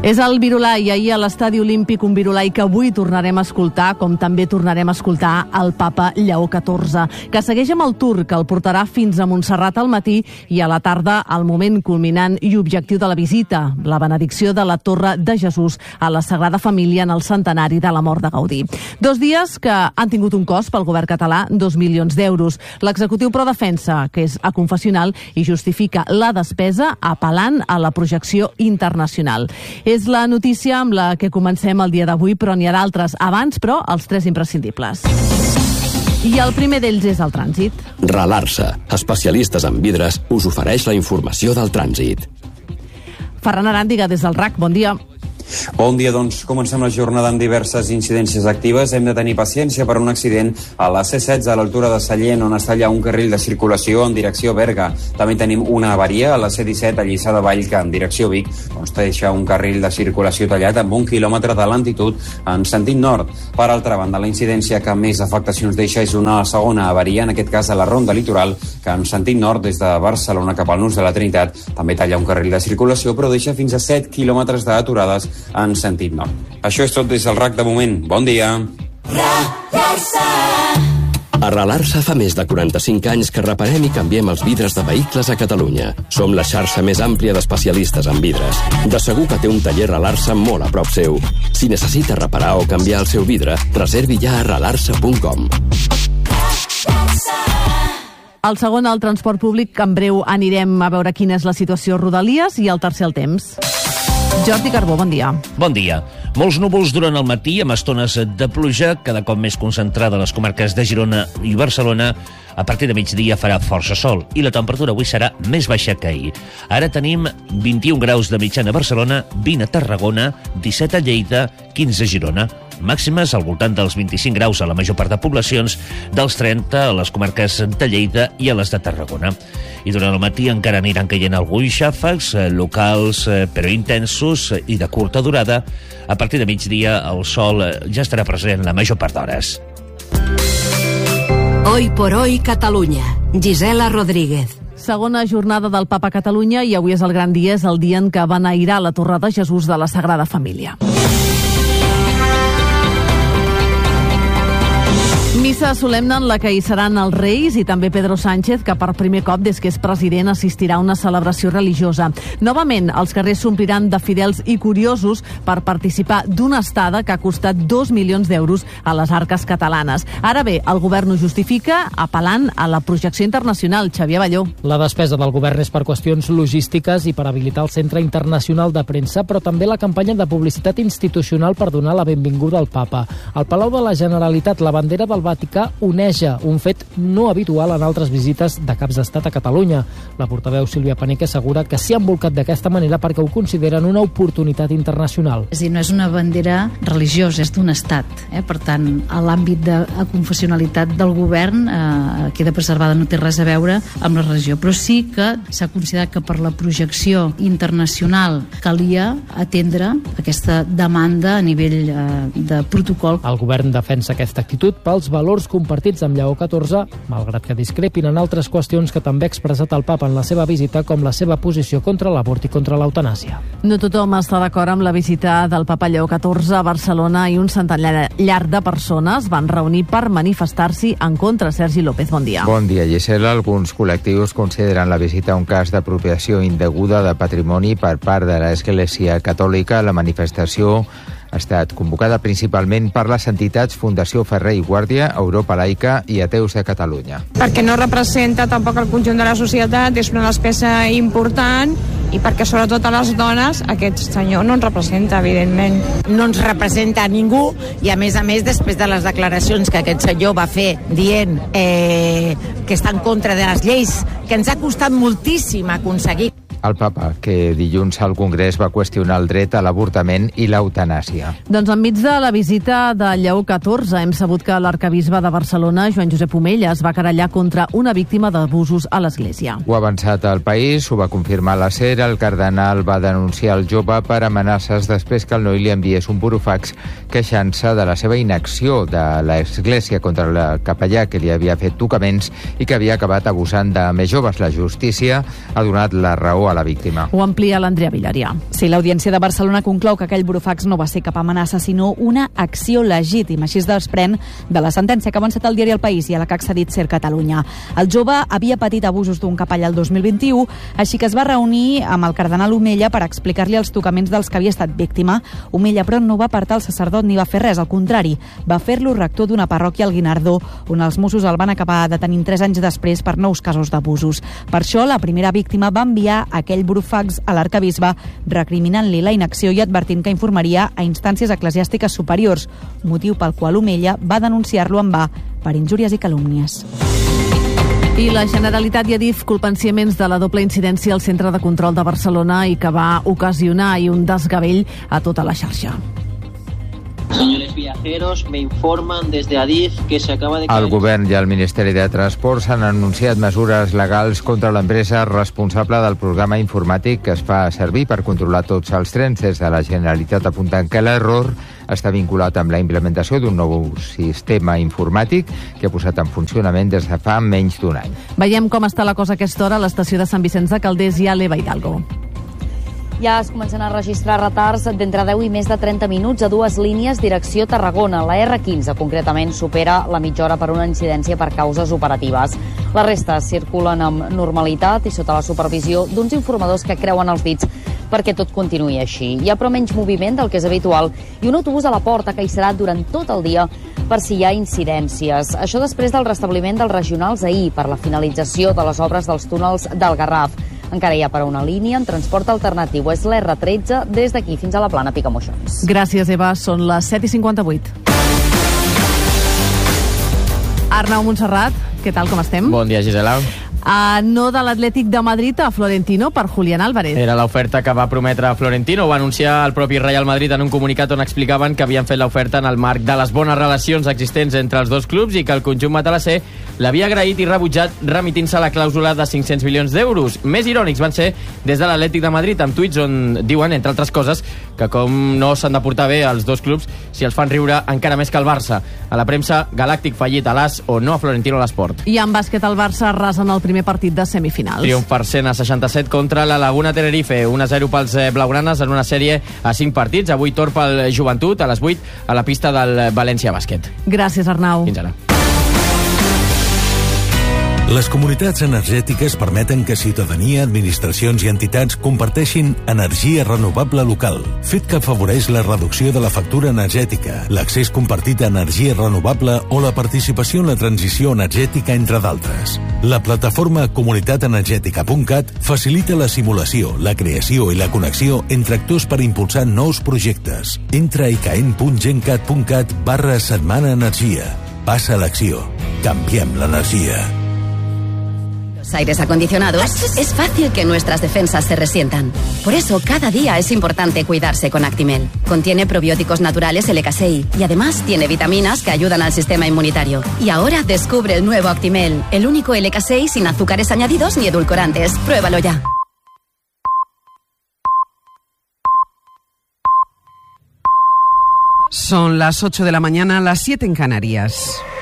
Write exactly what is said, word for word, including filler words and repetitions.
És el Virolai, ahir a l'Estadi Olímpic, un Virolai que avui tornarem a escoltar, com també tornarem a escoltar el papa Lleó catorze, que segueix amb el tour que el portarà fins a Montserrat al matí i a la tarda el moment culminant i objectiu de la visita, la benedicció de la Torre de Jesús a la Sagrada Família en el centenari de la mort de Gaudí. Dos dies que han tingut un cost pel govern català, dos milions d'euros. L'executiu però defensa que és aconfessional i justifica la despesa apel·lant a la projecció internacional. És la notícia amb la que comencem el dia d'avui, però n'hi ha d'altres. Abans, però, els tres imprescindibles. I el primer d'ells és el trànsit. Ralarsa, especialistes en vidres, us ofereix la informació del trànsit. Ferran Aràndiga, des del R A C, bon dia. Bon dia, doncs. Comencem la jornada amb diverses incidències actives. Hem de tenir paciència per un accident a la C setze a l'altura de Sallent, on està allà un carril de circulació en direcció Berga. També tenim una avaria a la C disset a Lliçà de Vall, que en direcció Vic doncs deixa un carril de circulació tallat amb un quilòmetre de lentitud en sentit nord. Per altra banda, la incidència que més afectacions deixa és una segona avaria, en aquest cas a la Ronda Litoral, que en sentit nord des de Barcelona cap al Nus de la Trinitat també talla un carril de circulació, però deixa fins a set quilòmetres d'aturades en sentit nord. Això és tot des del R A C de moment. Bon dia. A Ralarsa fa més de quaranta-cinc anys que reparem i canviem els vidres de vehicles a Catalunya. Som la xarxa més àmplia d'especialistes en vidres. De segur que té un taller Ralarsa molt a prop seu. Si necessita reparar o canviar el seu vidre, reservi ja a ralarsa punt com. El segon, el transport públic. En breu anirem a veure quina és la situació a Rodalies, i el tercer, el temps. Jordi Carbó, bon dia. Bon dia. Molts núvols durant el matí, amb estones de pluja, cada cop més concentrada a les comarques de Girona i Barcelona. A partir de migdia farà força sol i la temperatura avui serà més baixa que ahir. Ara tenim vint-i-un graus de mitjana a Barcelona, vint a Tarragona, disset a Lleida, quinze a Girona. Màximes al voltant dels vint-i-cinc graus a la major part de poblacions, dels trenta a les comarques de Lleida i a les de Tarragona. I durant el matí encara aniran caient alguns xàfecs, locals però intensos i de curta durada. A partir de migdia el sol ja estarà present la major part d'hores. Hoy por hoy Catalunya. Gisela Rodríguez. Segona jornada del Papa a Catalunya i avui és el gran dia, és el dia en què van airar la Torre de Jesús de la Sagrada Família. Missa solemne en la que hi seran els Reis i també Pedro Sánchez, que per primer cop des que és president assistirà a una celebració religiosa. Novament, els carrers s'ompliran de fidels i curiosos per participar d'una estada que ha costat dos milions d'euros a les arques catalanes. Ara bé, el govern ho justifica apel·lant a la projecció internacional. Xavier Balló. La despesa del govern és per qüestions logístiques i per habilitar el Centre Internacional de Premsa, però també la campanya de publicitat institucional per donar la benvinguda al papa. Al Palau de la Generalitat, la bandera del Vaticà oneja, un fet no habitual en altres visites de caps d'estat a Catalunya. La portaveu Sílvia Paneque assegura que s'hi han volcat d'aquesta manera perquè ho consideren una oportunitat internacional. És a dir, no és una bandera religiosa, és d'un estat. Eh? Per tant, a l'àmbit de confessionalitat del govern eh, queda preservada, no té res a veure amb la religió. Però sí que s'ha considerat que per la projecció internacional calia atendre aquesta demanda a nivell eh, de protocol. El govern defensa aquesta actitud pels valors compartits amb Lleó catorze, malgrat que discrepin en altres qüestions que també ha expressat el papa en la seva visita, com la seva posició contra l'avort i contra l'eutanàsia. No tothom està d'acord amb la visita del papa Lleó catorze a Barcelona i un centenar llarg de persones van reunir per manifestar-s'hi en contra. Sergi López, bon dia. Bon dia, Gisela. Alguns col·lectius consideren la visita un cas d'apropiació indeguda de patrimoni per part de l'Església Catòlica. La manifestació ha estat convocada principalment per les entitats Fundació Ferrer i Guàrdia, Europa Laica i Ateus de Catalunya. Perquè no representa tampoc el conjunt de la societat, és una despesa important, i perquè sobretot a les dones aquest senyor no ens representa, evidentment. No ens representa a ningú, i a més a més després de les declaracions que aquest senyor va fer dient eh, que està en contra de les lleis que ens ha costat moltíssim aconseguir. El papa, que dilluns al Congrés va qüestionar el dret a l'avortament i l'eutanàsia. Doncs enmig de la visita de Lleó catorze hem sabut que l'arcabisbe de Barcelona, Joan Josep Omella, es va querellar contra una víctima d'abusos a l'Església. Ho ha avançat al País, ho va confirmar la SER. El cardenal va denunciar el jove per amenaces després que el noi li enviés un burofax queixant-se de la seva inacció de l'Església contra el capellà que li havia fet tocaments i que havia acabat abusant de més joves. La justícia ha donat la raó a la víctima. Ho amplia l'Andrea Villaria. Sí, l'Audiència de Barcelona conclou que aquell burofax no va ser cap amenaça, sinó una acció legítima. Així es desprèn de la sentència que ha avançat al diari El País i a la que ha accedit Ser Catalunya. El jove havia patit abusos d'un capellà el dos mil vint-i-u, així que es va reunir amb el cardenal Omella per explicar-li els tocaments dels que havia estat víctima. Omella, però, no va apartar el sacerdot ni va fer res, al contrari, va fer-lo rector d'una parròquia al Guinardó, on els Mossos el van acabar detenint tres anys després per nous casos d'abusos. Per això, la primera víctima va enviar aquell burofax a l'arcabisbe, recriminant-li la inacció i advertint que informaria a instàncies eclesiàstiques superiors, motiu pel qual Omella va denunciar-lo en va per injúries i calúmnies. I la Generalitat i Adif culpenciaments de la doble incidència al centre de control de Barcelona i que va ocasionar ahir un desgavell a tota la xarxa. Señores viajeros, me informan desde Adif que se acaba de... El govern i el Ministeri de Transports han anunciat mesures legals contra l'empresa responsable del programa informàtic que es fa servir per controlar tots els trens. Des de la Generalitat apuntant que l'error està vinculat amb la implementació d'un nou sistema informàtic que ha posat en funcionament des de fa menys d'un any. Veiem com està la cosa a aquesta hora a l'estació de Sant Vicenç de Calders i a l'Eva Hidalgo. Ja es comencen a registrar retards d'entre deu i més de trenta minuts a dues línies direcció Tarragona. La erre quinze, concretament, supera la mitja hora per una incidència per causes operatives. La resta circulen amb normalitat i sota la supervisió d'uns informadors que creuen els dits perquè tot continuï així. Hi ha però menys moviment del que és habitual i un autobús a la porta que hi serà durant tot el dia per si hi ha incidències. Això després del restabliment dels regionals ahir per la finalització de les obres dels túnels del Garraf. Encara hi ha per una línia en transport alternatiu. És l'erre tretze des d'aquí fins a la Plana Picamoixons. Gràcies, Eva. Són les set i cinquanta-vuit. Arnau Montserrat, què tal, com estem? Bon dia, Gisela. Uh, no de l'Atlètic de Madrid a Florentino per Julián Álvarez. Era l'oferta que va prometre Florentino. Ho va anunciar el propi Real Madrid en un comunicat on explicaven que havien fet l'oferta en el marc de les bones relacions existents entre els dos clubs i que el conjunt matalasser l'havia agraït i rebutjat remitint-se la clàusula de cinc-cents milions d'euros. Més irònics van ser des de l'Atlètic de Madrid amb tuits on diuen, entre altres coses, que com no s'han de portar bé els dos clubs si els fan riure encara més que el Barça. A la premsa, Galàctic fallit a l'As o no a Florentino a l'Esport. I en bàsquet el Barça arrasa en el primer partit de semifinals. Triomf per cent a seixanta-set contra la Laguna Tenerife, un a zero pels blaugranes en una sèrie a cinc partits. Avui torn pel Joventut a les vuit a la pista del València Bàsquet. Gràcies, Arnau. Fins ara. Les comunitats energètiques permeten que ciutadania, administracions i entitats comparteixin energia renovable local, fet que afavoreix la reducció de la factura energètica, l'accés compartit a energia renovable o la participació en la transició energètica, entre d'altres. La plataforma comunitat energètica punt cat facilita la simulació, la creació i la connexió entre actors per impulsar nous projectes. Entra a icaen punt gencat punt cat barra setmana energia. Passa a l'acció. Canviem l'energia. Aires acondicionados, es fácil que nuestras defensas se resientan. Por eso, cada día es importante cuidarse con Actimel. Contiene probióticos naturales L K S I y además tiene vitaminas que ayudan al sistema inmunitario. Y ahora descubre el nuevo Actimel, el único L K S I sin azúcares añadidos ni edulcorantes. Pruébalo ya. Son las ocho de la mañana, las siete en Canarias.